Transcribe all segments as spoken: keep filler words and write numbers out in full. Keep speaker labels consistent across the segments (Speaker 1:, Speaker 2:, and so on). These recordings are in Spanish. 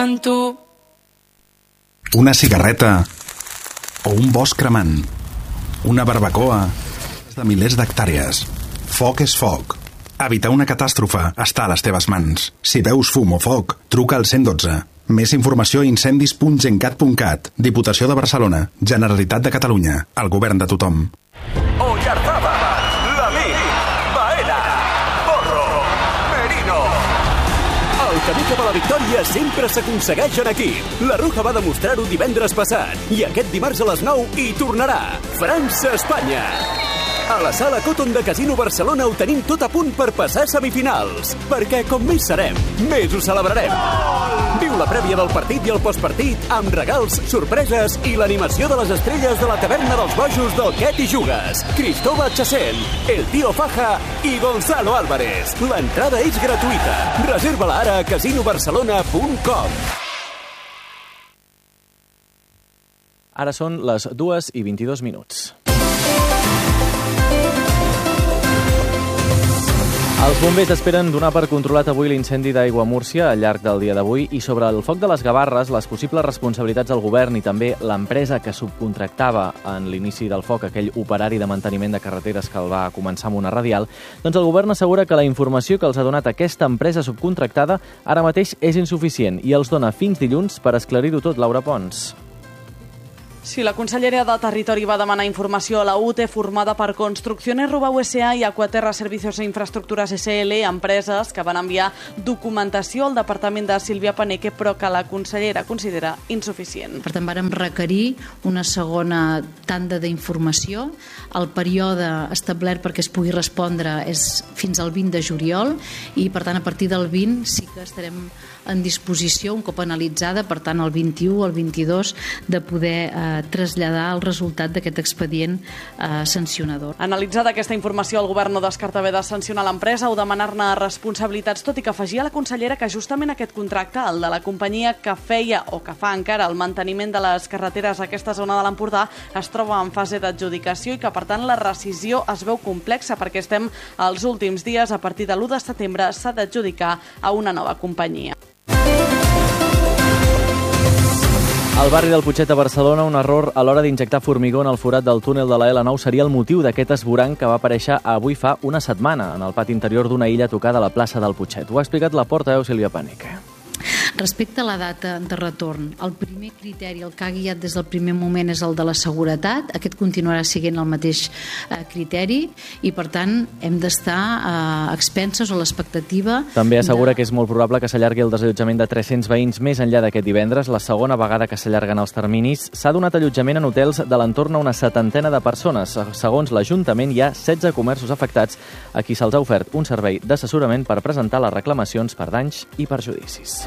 Speaker 1: en tu.
Speaker 2: Una cigarreta o un bosc cremant. Una barbacoa de milers d'hectàrees. Foc és foc. Evitar una catàstrofe està a les teves mans. Si veus fum o foc, truca al cent dotze. Més informació a incendis punt gencat punt cat. Diputació de Barcelona. Generalitat de Catalunya. El govern de tothom.
Speaker 3: Oyarzaba, Lamí, Baena, Porro, Merino. El camí cap a la victòria sempre s'aconsegueix aquí. La Roja va demostrar-ho divendres passat i aquest dimarts a les nou hi tornarà. França-Espanya. A la sala Cotton de Casino Barcelona ho tenim tot a punt per passar semifinals, perquè com més serem, més ho celebrarem. Viu la prèvia del partit i el postpartit amb regals, sorpreses i l'animació de les estrelles de la taverna dels bojos del Què t'hi jugues, Cristóbal Chacén, El Tío Faja i Gonzalo Álvarez. L'entrada és gratuïta. Reserva-la ara a casino barcelona punt com.
Speaker 4: Ara són les dues i vint-i-dos minuts. Els bombers esperen donar per controlat avui l'incendi d'aigua a Múrcia al llarg del dia d'avui i sobre el foc de les Gavarres, les possibles responsabilitats del govern i també l'empresa que subcontractava en l'inici del foc aquell operari de manteniment de carreteres que el va començar amb una radial, doncs el govern assegura que la informació que els ha donat aquesta empresa subcontractada ara mateix és insuficient i els dona fins dilluns per esclarir-ho tot. Laura Pons.
Speaker 5: Sí, la consellera de Territori va demanar informació a la U T E, formada per Construcciones Rubau S A i Aquaterra Servicios e Infraestructuras S L, empreses que van enviar documentació al departament de Sílvia Paneque, però que la consellera considera insuficient.
Speaker 6: Per tant, vàrem requerir una segona tanda d'informació. El període establert perquè es pugui respondre és fins al vint de juliol i, per tant, a partir del vint sí que estarem en disposició, un cop analitzada, per tant, el vint-i-u o el vint-i-dos, de poder eh, traslladar el resultat d'aquest expedient eh, sancionador.
Speaker 5: Analitzada aquesta informació, el govern no descarta haver de sancionar l'empresa o demanar-ne responsabilitats, tot i que afegia la consellera que justament aquest contracte, el de la companyia que feia o que fa encara el manteniment de les carreteres a aquesta zona de l'Empordà, es troba en fase d'adjudicació i que, per tant, la rescissió es veu complexa perquè estem als últims dies. A partir de l'u de setembre s'ha d'adjudicar a una nova companyia.
Speaker 4: Al barri del Putxet a Barcelona, un error a l'hora d'injectar formigó en el forat del túnel de la L nou seria el motiu d'aquest esvoranc que va aparèixer avui fa una setmana en el pati interior d'una illa tocada a la plaça del Putxet. Ho ha explicat la portaveu Sílvia Paneque.
Speaker 6: Respecte a la data de retorn, el primer criteri, el que ha guiat des del primer moment, és el de la seguretat. Aquest continuarà sent el mateix eh, criteri i, per tant, hem d'estar eh, expenses o l'expectativa...
Speaker 4: També assegura de... que és molt probable que s'allargui el desallotjament de tres-cents veïns més enllà d'aquest divendres. La segona vegada que s'allarguen els terminis. S'ha donat allotjament en hotels de l'entorn a una setantena de persones. Segons l'Ajuntament, hi ha setze comerços afectats a qui se'ls ha ofert un servei d'assessorament per presentar les reclamacions per danys i perjudicis.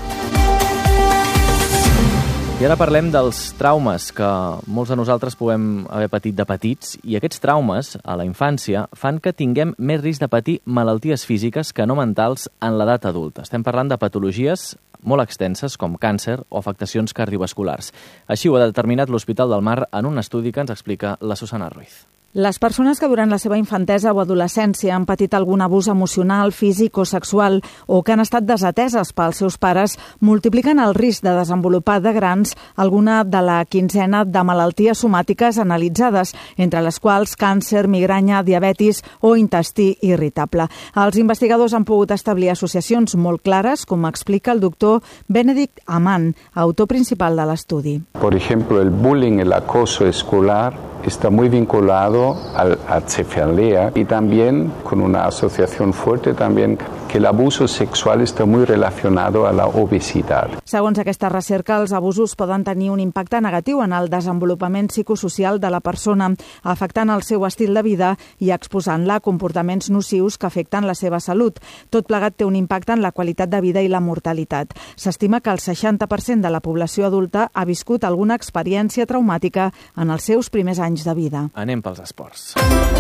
Speaker 4: I ara parlem dels traumes que molts de nosaltres puguem haver patit de petits, i aquests traumes a la infància fan que tinguem més risc de patir malalties físiques que no mentals en l'edat adulta. Estem parlant de patologies molt extenses com càncer o afectacions cardiovasculars. Així ho ha determinat l'Hospital del Mar en un estudi que ens explica la Susana Ruiz.
Speaker 7: Les persones que durant la seva infantesa o adolescència han patit algun abús emocional, físic o sexual o que han estat desateses pels seus pares multipliquen el risc de desenvolupar de grans alguna de la quinzena de malalties somàtiques analitzades, entre les quals càncer, migranya, diabetis o intestí irritable. Els investigadors han pogut establir associacions molt clares, com explica el doctor Benedict Amann, autor principal de l'estudi.
Speaker 8: Por ejemplo, el bullying, el acoso escolar está muy vinculado a la cefalea y también con una asociación fuerte también que el abuso sexual está muy relacionado a la obesidad.
Speaker 7: Segons aquesta recerca, els abusos poden tenir un impacte negatiu en el desenvolupament psicosocial de la persona, afectant el seu estil de vida i exposant-la a comportaments nocius que afecten la seva salut. Tot plegat té un impacte en la qualitat de vida i la mortalitat. S'estima que el seixanta per cent de la població adulta ha viscut alguna experiència traumàtica en els seus primers anys de vida.
Speaker 4: Anem pels esports.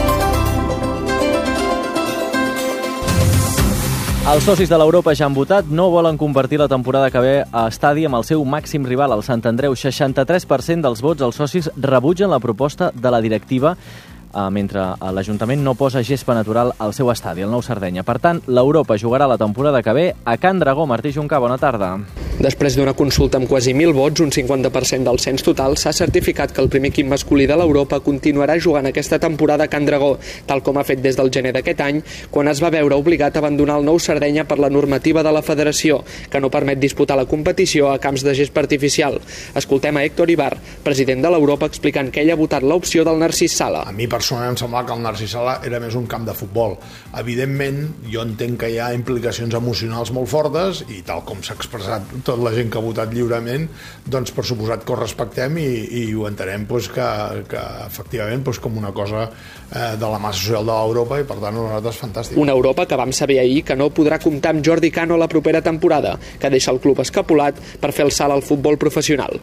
Speaker 4: Els socis de l'Europa ja han votat, no volen compartir la temporada que ve a estadi amb el seu màxim rival, el Sant Andreu. seixanta-tres per cent dels vots, els socis rebutgen la proposta de la directiva eh, mentre l'Ajuntament no posa gespa natural al seu estadi, el Nou Sardenya. Per tant, l'Europa jugarà la temporada que ve a Can Dragó. Martí Juncà, bona tarda.
Speaker 1: Després d'una consulta amb quasi mil vots, un cinquanta per cent del cens total, s'ha certificat que el primer equip masculí de l'Europa continuarà jugant aquesta temporada a Can Dragó, tal com ha fet des del gener d'aquest any, quan es va veure obligat a abandonar el Nou Sardenya per la normativa de la federació, que no permet disputar la competició a camps de gespa artificial. Escoltem a Héctor Ibar, president de l'Europa, explicant que ell ha votat l'opció del Narcís Sala.
Speaker 9: A mi personalment em semblava que el Narcís Sala era més un camp de futbol. Evidentment, jo entenc que hi ha implicacions emocionals molt fortes i tal com s'ha expressat tota la gent que ha votat lliurement, doncs per suposat que ho respectem i, i ho entenem doncs, que, que efectivament doncs, com una cosa eh, de la massa social de l'Europa i per tant nosaltres fantàstic.
Speaker 1: Una Europa que vam saber ahir que no podrà comptar amb Jordi Cano la propera temporada, que deixa el club escapulat per fer el salt al futbol professional.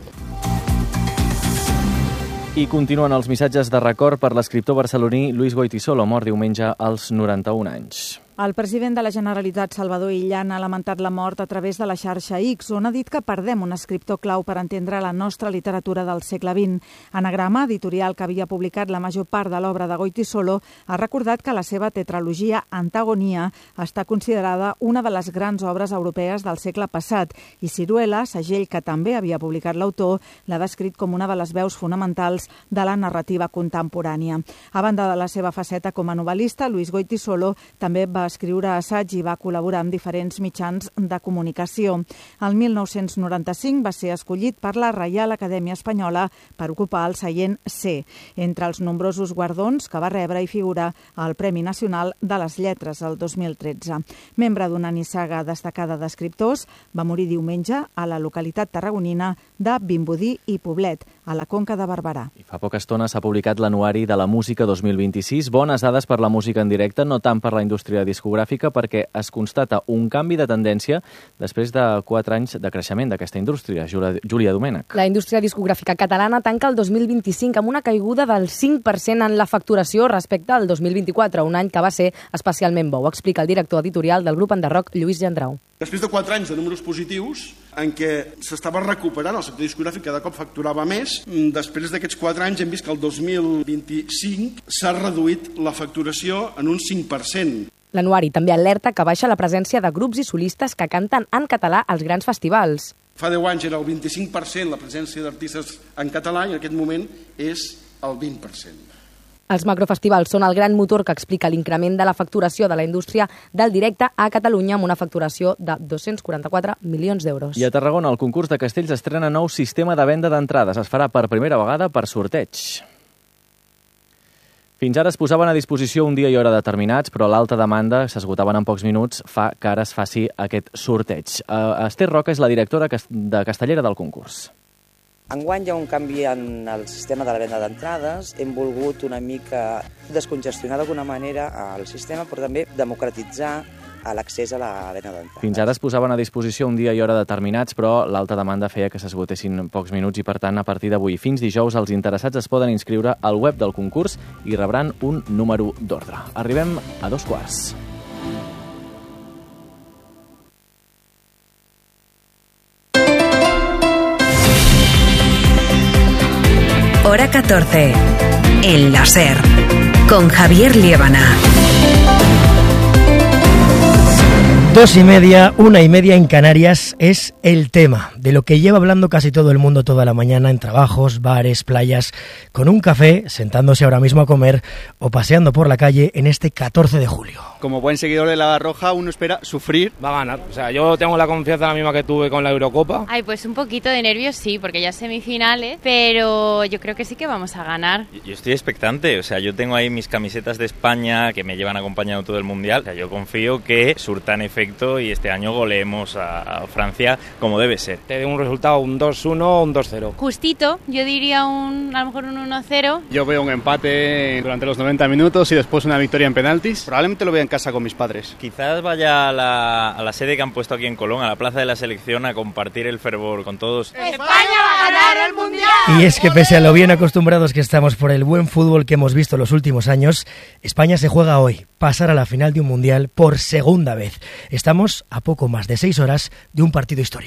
Speaker 4: I continuen els missatges de record per l'escriptor barceloní Luis Goytisolo, mort diumenge als noranta-un anys.
Speaker 7: El president de la Generalitat, Salvador Illa, ha lamentat la mort a través de la xarxa X, on ha dit que perdem un escriptor clau per entendre la nostra literatura del segle vint. Anagrama, editorial que havia publicat la major part de l'obra de Goytisolo, ha recordat que la seva tetralogia Antagonia està considerada una de les grans obres europees del segle passat i Ciruela, segell que també havia publicat l'autor, l'ha descrit com una de les veus fonamentals de la narrativa contemporània. A banda de la seva faceta com a novel·lista, Luis Goytisolo també va escriure assaig i va col·laborar amb diferents mitjans de comunicació. El mil nou-cents noranta-cinc va ser escollit per la Reial Acadèmia Espanyola per ocupar el seient C. Entre els nombrosos guardons que va rebre hi figura el Premi Nacional de les Lletres el dos mil tretze. Membre d'una nissaga destacada d'escriptors, va morir diumenge a la localitat tarragonina de Vimbodí i Poblet, a la Conca de Barberà.
Speaker 4: I fa poca estona s'ha publicat l'anuari de la música dos mil vint-i-sis. Bones dades per la música en directe, no tant per la indústria discogràfica, perquè es constata un canvi de tendència després de quatre anys de creixement d'aquesta indústria. Júlia Domènech.
Speaker 10: La indústria discogràfica catalana tanca el dos mil vint-i-cinc amb una caiguda del cinc per cent en la facturació respecte al dos mil vint-i-quatre, un any que va ser especialment bo. Ho explica el director editorial del grup enderroc, Lluís Gendrau.
Speaker 11: Després de quatre anys de números positius, en què s'estava recuperant el sector discogràfic, cada cop facturava més, després d'aquests quatre anys hem vist que el dos mil vint-i-cinc s'ha reduït la facturació en un cinc per cent.
Speaker 10: L'anuari també alerta que baixa la presència de grups i solistes que canten en català als grans festivals.
Speaker 11: Fa deu anys era el vint-i-cinc per cent la presència d'artistes en català i en aquest moment és el vint per cent.
Speaker 10: Els macrofestivals són el gran motor que explica l'increment de la facturació de la indústria del directe a Catalunya amb una facturació de dos-cents quaranta-quatre milions d'euros.
Speaker 4: I a Tarragona, el concurs de Castells estrena nou sistema de venda d'entrades. Es farà per primera vegada per sorteig. Fins ara es posaven a disposició un dia i hora determinats, però l'alta demanda, s'esgotaven en pocs minuts, fa que ara es faci aquest sorteig. Esther Roca és la directora de Castellera del concurs.
Speaker 12: Enguany hi ha un canvi en el sistema de la venda d'entrades. Hem volgut una mica descongestionar d'alguna manera el sistema, però també democratitzar l'accés a la venda d'entrades.
Speaker 4: Fins ara es posaven a disposició un dia i hora determinats, però l'alta demanda feia que s'esgotessin pocs minuts i, per tant, a partir d'avui fins dijous, els interessats es poden inscriure al web del concurs i rebran un número d'ordre. Arribem a dos quarts.
Speaker 13: Hora catorce. El láser. Con Javier Liébana.
Speaker 14: Dos y media, una y media en Canarias es el tema de lo que lleva hablando casi todo el mundo toda la mañana en trabajos, bares, playas, con un café, sentándose ahora mismo a comer o paseando por la calle en este catorce de julio.
Speaker 15: Como buen seguidor de la Roja, uno espera sufrir.
Speaker 16: Va a ganar. O sea, yo tengo la confianza la misma que tuve con la Eurocopa.
Speaker 17: Ay, pues un poquito de nervios sí, porque ya es semifinales, pero yo creo que sí que vamos a ganar.
Speaker 18: Yo estoy expectante, o sea, yo tengo ahí mis camisetas de España que me llevan acompañando todo el Mundial. O sea, yo confío que surtan efecto y este año goleemos a Francia como debe ser.
Speaker 16: Te doy un resultado, un dos uno o un dos cero.
Speaker 17: Justito, yo diría un, a lo mejor un uno cero.
Speaker 15: Yo veo un empate durante los noventa minutos y después una victoria en penaltis. Probablemente lo vea en casa con mis padres.
Speaker 18: Quizás vaya a la, a la sede que han puesto aquí en Colón, a la Plaza de la Selección, a compartir el fervor con todos.
Speaker 13: ¡España va a ganar el Mundial!
Speaker 14: Y es que pese a lo bien acostumbrados que estamos por el buen fútbol que hemos visto los últimos años, España se juega hoy, pasar a la final de un Mundial por segunda vez. Estamos a poco más de seis horas de un partido histórico.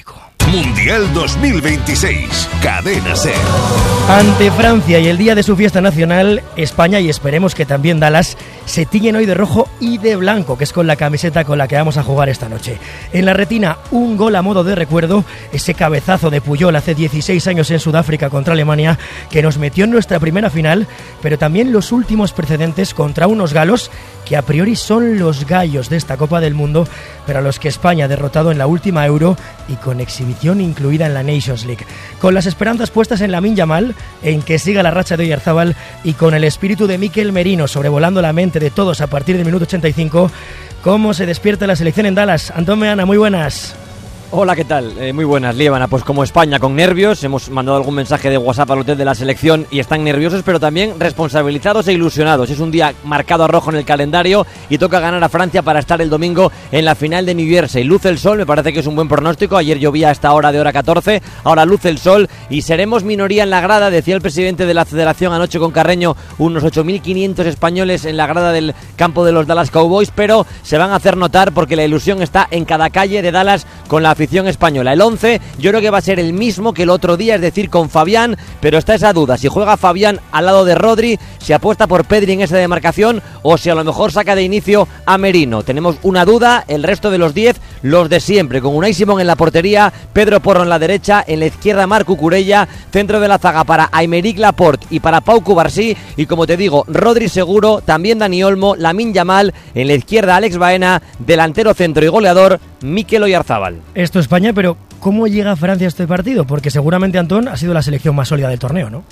Speaker 19: Mundial dos mil veintiséis. Cadena SER.
Speaker 14: Ante Francia y el día de su fiesta nacional, España, y esperemos que también Dallas, se tiñen hoy de rojo y de blanco, que es con la camiseta con la que vamos a jugar esta noche. En la retina, un gol a modo de recuerdo, ese cabezazo de Puyol hace dieciséis años en Sudáfrica contra Alemania, que nos metió en nuestra primera final, pero también los últimos precedentes contra unos galos que a priori son los gallos de esta Copa del Mundo, pero a los que España ha derrotado en la última Euro y con exhibición incluida en la Nations League. Con las esperanzas puestas en Lamine Yamal, en que siga la racha de Oyarzabal, y con el espíritu de Mikel Merino sobrevolando la mente de todos a partir del minuto ochenta y cinco, ¿cómo se despierta la selección en Dallas? Antón Meana, muy buenas.
Speaker 20: Hola, ¿qué tal? Eh, muy buenas, Líbana. Pues como España, con nervios, hemos mandado algún mensaje de WhatsApp al hotel de la selección y están nerviosos, pero también responsabilizados e ilusionados. Es un día marcado a rojo en el calendario y toca ganar a Francia para estar el domingo en la final de New Jersey. Luce el sol, me parece que es un buen pronóstico. Ayer llovía a esta hora de hora catorce, ahora luce el sol y seremos minoría en la grada, decía el presidente de la federación anoche con Carreño, unos ocho mil quinientos españoles en la grada del campo de los Dallas Cowboys, pero se van a hacer notar porque la ilusión está en cada calle de Dallas con la afición española. El once yo creo que va a ser el mismo que el otro día, es decir, con Fabián, pero está esa duda, si juega Fabián al lado de Rodri, si apuesta por Pedri en esa demarcación o si a lo mejor saca de inicio a Merino. Tenemos una duda, el resto de los diez, los de siempre, con Unai Simón en la portería, Pedro Porro en la derecha, en la izquierda Marc Cucurella, centro de la zaga para Aymeric Laporte y para Pau Cubarsí, y como te digo, Rodri seguro, también Dani Olmo, Lamine Yamal, en la izquierda Alex Baena, delantero centro y goleador Mikel Oyarzabal.
Speaker 14: Esto es España, pero ¿cómo llega Francia a este partido? Porque seguramente, Antón, ha sido la selección más sólida del torneo, ¿no?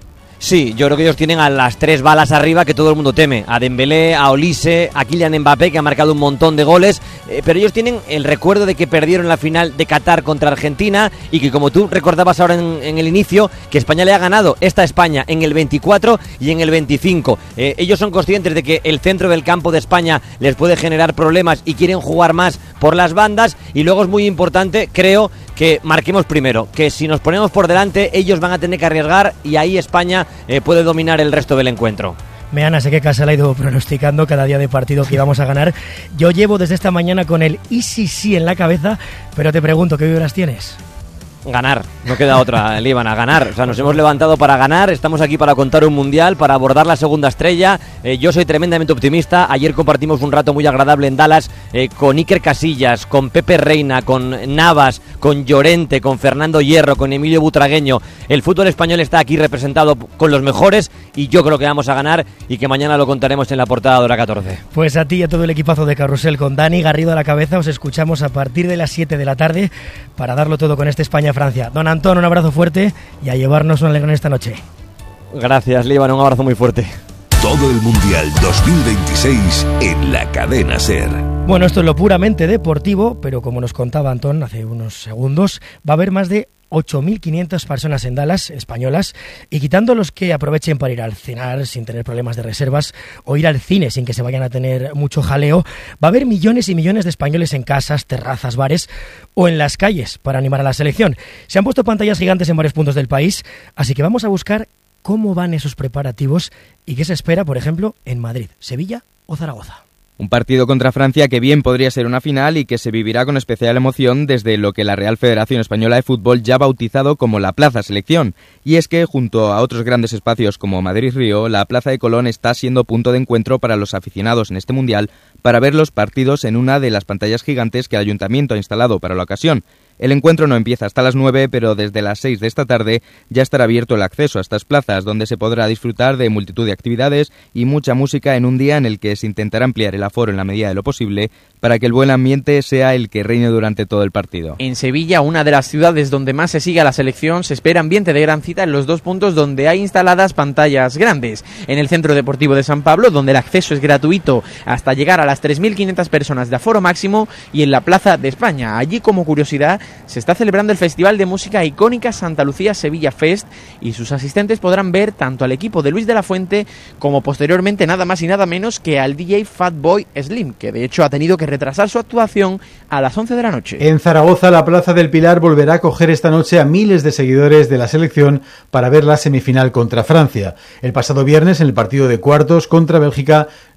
Speaker 20: Sí, yo creo que ellos tienen a las tres balas arriba que todo el mundo teme, a Dembélé, a Olise, a Kylian Mbappé, que ha marcado un montón de goles, eh, pero ellos tienen el recuerdo de que perdieron la final de Qatar contra Argentina y que, como tú recordabas ahora en, en el inicio, que España le ha ganado esta España en el veinticuatro y en el veinticinco. Eh, ellos son conscientes de que el centro del campo de España les puede generar problemas y quieren jugar más por las bandas, y luego es muy importante, creo, que marquemos primero, que si nos ponemos por delante ellos van a tener que arriesgar y ahí España eh, puede dominar el resto del encuentro.
Speaker 14: Meana, sé que Casal ha ido pronosticando cada día de partido que íbamos a ganar. Yo llevo desde esta mañana con el y sí sí en la cabeza, pero te pregunto, ¿qué vibras tienes?
Speaker 20: Ganar, no queda otra, Líbana, ganar. O sea, nos hemos levantado para ganar, estamos aquí para contar un mundial, para abordar la segunda estrella. Eh, yo soy tremendamente optimista. Ayer compartimos un rato muy agradable en Dallas eh, con Iker Casillas, con Pepe Reina, con Navas, con Llorente, con Fernando Hierro, con Emilio Butragueño. El fútbol español está aquí representado con los mejores y yo creo que vamos a ganar y que mañana lo contaremos en la portada de hora catorce.
Speaker 14: Pues a ti y a todo el equipazo de Carrusel, con Dani Garrido a la cabeza, os escuchamos a partir de las siete de la tarde para darlo todo con este España-Francia. Don Antón, un abrazo fuerte y a llevarnos un alegrón esta noche.
Speaker 20: Gracias, Líbano, un abrazo muy fuerte.
Speaker 19: Todo el Mundial dos mil veintiséis en la cadena SER.
Speaker 14: Bueno, esto es lo puramente deportivo, pero como nos contaba Antón hace unos segundos, va a haber más de ocho mil quinientas personas en Dallas, españolas, y quitando los que aprovechen para ir al cenar sin tener problemas de reservas o ir al cine sin que se vayan a tener mucho jaleo, va a haber millones y millones de españoles en casas, terrazas, bares o en las calles para animar a la selección. Se han puesto pantallas gigantes en varios puntos del país, así que vamos a buscar cómo van esos preparativos y qué se espera, por ejemplo, en Madrid, Sevilla o Zaragoza.
Speaker 21: Un partido contra Francia que bien podría ser una final y que se vivirá con especial emoción desde lo que la Real Federación Española de Fútbol ya ha bautizado como la Plaza Selección. Y es que, junto a otros grandes espacios como Madrid-Río, la Plaza de Colón está siendo punto de encuentro para los aficionados en este Mundial para ver los partidos en una de las pantallas gigantes que el Ayuntamiento ha instalado para la ocasión. El encuentro no empieza hasta las nueve, pero desde las seis de esta tarde ya estará abierto el acceso a estas plazas, donde se podrá disfrutar de multitud de actividades y mucha música en un día en el que se intentará ampliar el aforo en la medida de lo posible para que el buen ambiente sea el que reine durante todo el partido.
Speaker 22: En Sevilla, una de las ciudades donde más se sigue a la selección, se espera ambiente de gran cita en los dos puntos donde hay instaladas pantallas grandes. En el Centro Deportivo de San Pablo, donde el acceso es gratuito hasta llegar a las tres mil quinientas personas de aforo máximo, y en la Plaza de España. Allí, como curiosidad, se está celebrando el Festival de Música Icónica Santa Lucía Sevilla Fest y sus asistentes podrán ver tanto al equipo de Luis de la Fuente como posteriormente nada más y nada menos que al D J Fatboy Slim, que de hecho ha tenido que retrasar su actuación a las once de la noche.
Speaker 23: En Zaragoza, la Plaza del Pilar volverá a acoger esta noche a miles de seguidores de la selección para ver la semifinal contra Francia. El pasado viernes, en el partido de cuartos contra Bélgica,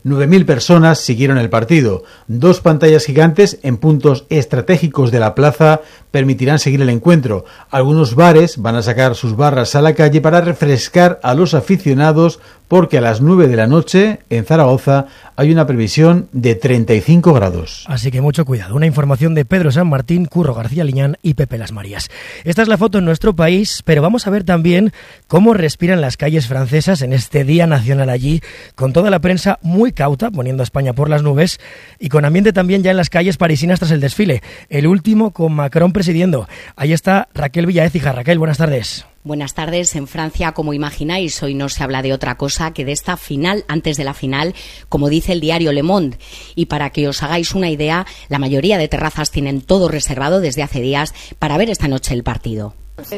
Speaker 23: nueve mil personas siguieron el partido. Dos pantallas gigantes en puntos estratégicos de la plaza permitirán seguir el encuentro. Algunos bares van a sacar sus barras a la calle para refrescar a los aficionados, porque a las nueve de la noche en Zaragoza hay una previsión de treinta y cinco grados.
Speaker 14: Así que mucho cuidado. Una información de Pedro San Martín, Curro García Liñán y Pepe Las Marías. Esta es la foto en nuestro país, pero vamos a ver también cómo respiran las calles francesas en este Día Nacional allí, con toda la prensa muy cauta, poniendo a España por las nubes, y con ambiente también ya en las calles parisinas tras el desfile. El último con Macron presidiendo. Ahí está Raquel Villaécija. Raquel, buenas tardes.
Speaker 2: Buenas tardes. En Francia, como imagináis, hoy no se habla de otra cosa que de esta final antes de la final, como dice el diario Le Monde. Y para que os hagáis una idea, la mayoría de terrazas tienen todo reservado desde hace días para ver esta noche el partido.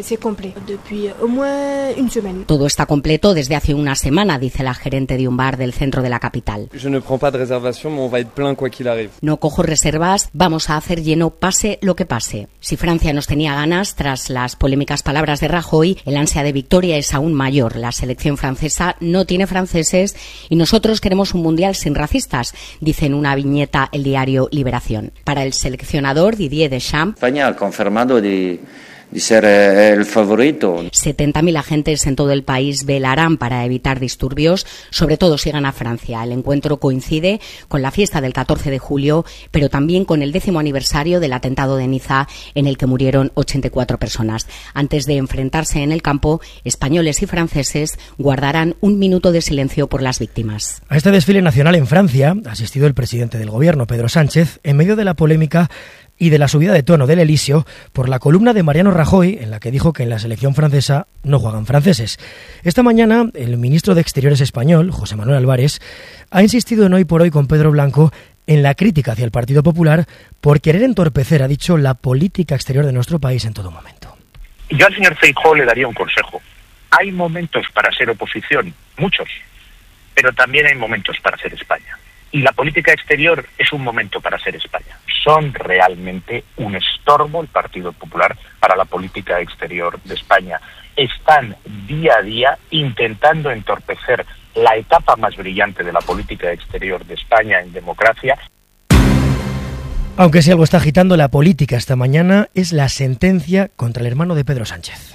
Speaker 2: Todo está completo desde hace una semana, dice la gerente de un bar del centro de la capital. No cojo reservas, vamos a hacer lleno pase lo que pase. Si Francia nos tenía ganas, tras las polémicas palabras de Rajoy, el ansia de victoria es aún mayor. La selección francesa no tiene franceses y nosotros queremos un mundial sin racistas, dice en una viñeta el diario Liberación. Para el seleccionador Didier Deschamps,
Speaker 3: España ha confirmado de... de ser el favorito.
Speaker 2: setenta mil agentes en todo el país velarán para evitar disturbios, sobre todo si gana Francia. El encuentro coincide con la fiesta del catorce de julio, pero también con el décimo aniversario del atentado de Niza, en el que murieron ochenta y cuatro personas. Antes de enfrentarse en el campo, españoles y franceses guardarán un minuto de silencio por las víctimas.
Speaker 14: A este desfile nacional en Francia ha asistido el presidente del gobierno, Pedro Sánchez, en medio de la polémica y de la subida de tono del Elíseo por la columna de Mariano Rajoy, en la que dijo que en la selección francesa no juegan franceses. Esta mañana, el ministro de Exteriores español, José Manuel Álvarez, ha insistido en Hoy por Hoy con Pedro Blanco en la crítica hacia el Partido Popular por querer entorpecer, ha dicho, la política exterior de nuestro país en todo momento.
Speaker 5: Yo al señor Feijóo le daría un consejo. Hay momentos para ser oposición, muchos, pero también hay momentos para ser España. Y la política exterior es un momento para ser España. Son realmente un estorbo el Partido Popular para la política exterior de España. Están día a día intentando entorpecer la etapa más brillante de la política exterior de España en democracia.
Speaker 14: Aunque si algo está agitando la política esta mañana es la sentencia contra el hermano de Pedro Sánchez.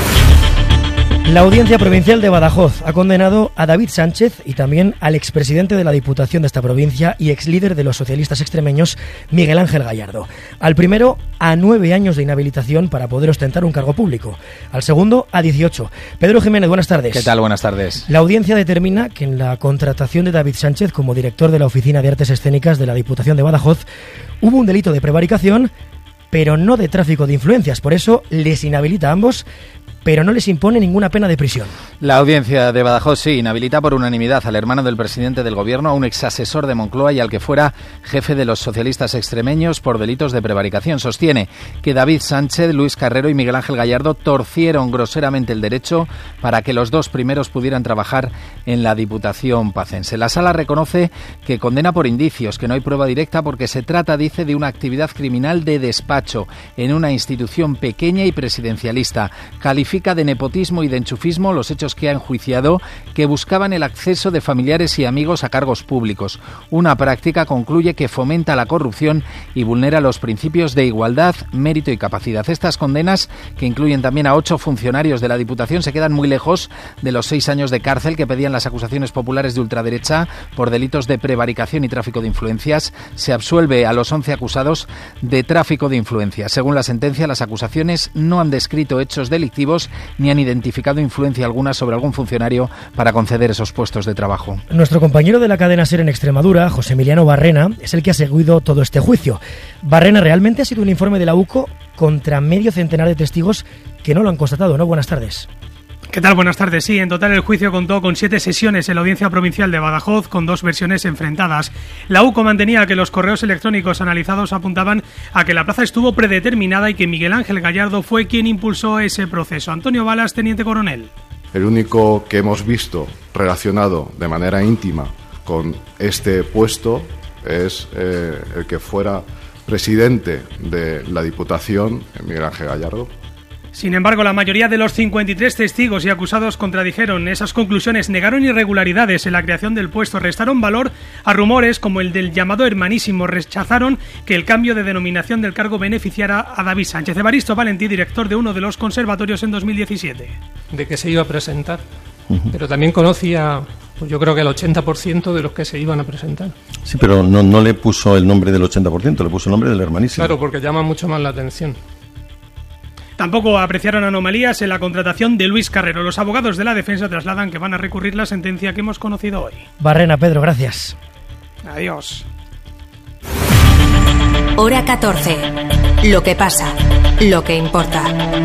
Speaker 14: La Audiencia Provincial de Badajoz ha condenado a David Sánchez y también al expresidente de la Diputación de esta provincia y exlíder de los socialistas extremeños, Miguel Ángel Gallardo. Al primero, a nueve años de inhabilitación para poder ostentar un cargo público. Al segundo, a dieciocho. Pedro Jiménez, buenas tardes.
Speaker 24: ¿Qué tal? Buenas tardes.
Speaker 14: La audiencia determina que en la contratación de David Sánchez como director de la Oficina de Artes Escénicas de la Diputación de Badajoz hubo un delito de prevaricación, pero no de tráfico de influencias. Por eso les inhabilita a ambos, pero no les impone ninguna pena de prisión.
Speaker 24: La audiencia de Badajoz sí inhabilita por unanimidad al hermano del presidente del gobierno, a un exasesor de Moncloa y al que fuera jefe de los socialistas extremeños por delitos de prevaricación. Sostiene que David Sánchez, Luis Carrero y Miguel Ángel Gallardo torcieron groseramente el derecho para que los dos primeros pudieran trabajar en la Diputación pacense. La sala reconoce que condena por indicios, que no hay prueba directa porque se trata, dice, de una actividad criminal de despacho en una institución pequeña y presidencialista. Califica de nepotismo y de enchufismo los hechos que ha enjuiciado, que buscaban el acceso de familiares y amigos a cargos públicos. Una práctica, concluye, que fomenta la corrupción y vulnera los principios de igualdad, mérito y capacidad. Estas condenas, que incluyen también a ocho funcionarios de la Diputación, se quedan muy lejos de los seis años de cárcel que pedían las acusaciones populares de ultraderecha por delitos de prevaricación y tráfico de influencias. Se absuelve a los once acusados de tráfico de influencias. Según la sentencia, las acusaciones no han descrito hechos delictivos ni han identificado influencia alguna sobre algún funcionario para conceder esos puestos de trabajo.
Speaker 14: Nuestro compañero de la cadena SER en Extremadura, José Emiliano Barrena, es el que ha seguido todo este juicio. Barrena, ¿realmente ha sido un informe de la U C O contra medio centenar de testigos que no lo han constatado, no? Buenas tardes.
Speaker 25: ¿Qué tal? Buenas tardes. Sí, en total el juicio contó con siete sesiones en la Audiencia Provincial de Badajoz, con dos versiones enfrentadas. La U C O mantenía que los correos electrónicos analizados apuntaban a que la plaza estuvo predeterminada y que Miguel Ángel Gallardo fue quien impulsó ese proceso. Antonio Balas, teniente coronel.
Speaker 26: El único que hemos visto relacionado de manera íntima con este puesto es eh, el que fuera presidente de la Diputación, Miguel Ángel Gallardo.
Speaker 25: Sin embargo, la mayoría de los cincuenta y tres testigos y acusados contradijeron esas conclusiones, negaron irregularidades en la creación del puesto, restaron valor a rumores como el del llamado hermanísimo, rechazaron que el cambio de denominación del cargo beneficiara a David Sánchez. Evaristo Valentí, director de uno de los conservatorios en dos mil diecisiete.
Speaker 1: De que se iba a presentar, uh-huh. pero también conocía, pues yo creo que el ochenta por ciento de los que se iban a presentar.
Speaker 6: Sí, pero no, no le puso el nombre del ochenta por ciento, le puso el nombre del hermanísimo.
Speaker 1: Claro, porque llama mucho más la atención.
Speaker 25: Tampoco apreciaron anomalías en la contratación de Luis Carrero. Los abogados de la defensa trasladan que van a recurrir la sentencia que hemos conocido hoy.
Speaker 14: Barrena, Pedro, gracias.
Speaker 25: Adiós.
Speaker 13: Hora catorce. Lo que pasa, lo que importa.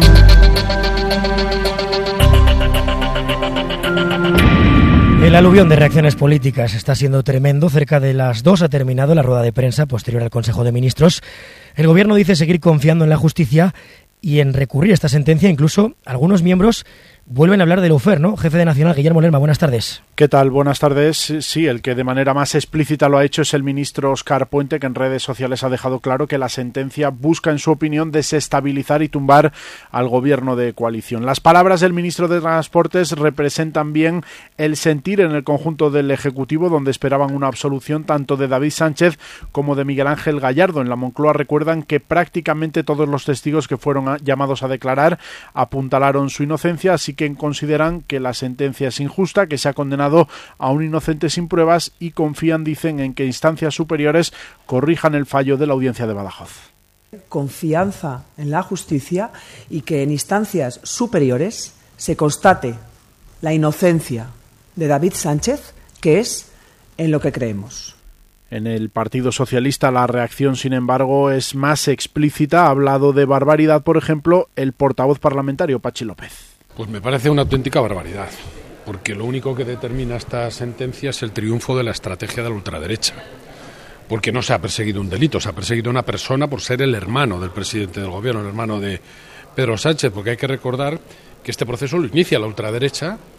Speaker 14: El aluvión de reacciones políticas está siendo tremendo. Cerca de las dos ha terminado la rueda de prensa posterior al Consejo de Ministros. El Gobierno dice seguir confiando en la justicia y en recurrir esta sentencia. Incluso algunos miembros vuelven a hablar del lawfare, ¿no? Jefe de Nacional, Guillermo Lerma, buenas tardes.
Speaker 7: ¿Qué tal? Buenas tardes. Sí, el que de manera más explícita lo ha hecho es el ministro Óscar Puente, que en redes sociales ha dejado claro que la sentencia busca, en su opinión, desestabilizar y tumbar al gobierno de coalición. Las palabras del ministro de Transportes representan bien el sentir en el conjunto del Ejecutivo, donde esperaban una absolución tanto de David Sánchez como de Miguel Ángel Gallardo. En la Moncloa recuerdan que prácticamente todos los testigos que fueron a, llamados a declarar apuntalaron su inocencia, así que consideran que la sentencia es injusta, que se ha condenado a un inocente sin pruebas y confían, dicen, en que instancias superiores corrijan el fallo de la Audiencia de Badajoz.
Speaker 8: Confianza en la justicia y que en instancias superiores se constate la inocencia de David Sánchez, que es en lo que creemos.
Speaker 7: En el Partido Socialista la reacción, sin embargo, es más explícita. Ha hablado de barbaridad, por ejemplo, el portavoz parlamentario Pachi López.
Speaker 9: Pues me parece una auténtica barbaridad, porque lo único que determina esta sentencia es el triunfo de la estrategia de la ultraderecha. Porque no se ha perseguido un delito, se ha perseguido una persona por ser el hermano del presidente del gobierno, el hermano de Pedro Sánchez, porque hay que recordar que este proceso lo inicia la ultraderecha